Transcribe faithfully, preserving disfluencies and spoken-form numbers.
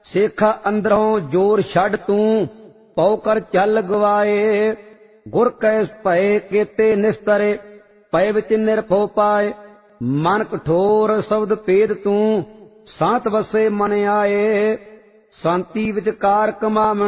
ਸੇਖਾ ਅੰਦਰੋਂ ਜੋਰ ਛੱਡ ਤੂੰ, ਪਉ ਕਰ ਚੱਲ ਗਵਾਏ। ਗੁਰ ਕੈ ਭਏ ਕੇਤੇ ਨਿਸਤਰੇ, ਪਏ ਵਿੱਚ ਨਿਰਭਉ ਪਾਏ। ਮਨ ਕਠੋਰ ਸ਼ਬਦ ਭੇਦ ਤੂੰ, ਸਾਤ ਵਸੇ ਮਨ ਆਏ। ਸ਼ਾਂਤੀ ਵਿਚਕਾਰ ਕਮਾਵਣ